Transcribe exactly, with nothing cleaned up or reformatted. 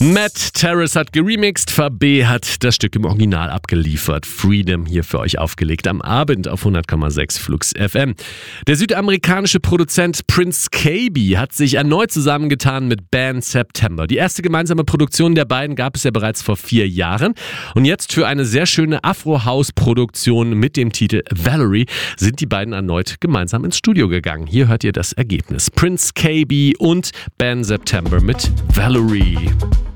Matt Terrace hat geremixed, Fabé hat das Stück im Original abgeliefert. Freedom hier für euch aufgelegt am Abend auf hundert Komma sechs Flux F M. Der südamerikanische Produzent Prince Kaybee hat sich erneut zusammengetan mit Band September. Die erste gemeinsame Produktion der beiden gab es ja bereits vor vier Jahren. Und jetzt für eine sehr schöne Afro-House-Produktion mit dem Titel Valerie sind die beiden erneut gemeinsam ins Studio gegangen. Hier hört ihr das Ergebnis. Prince Kaybee und Band September mit Valerie.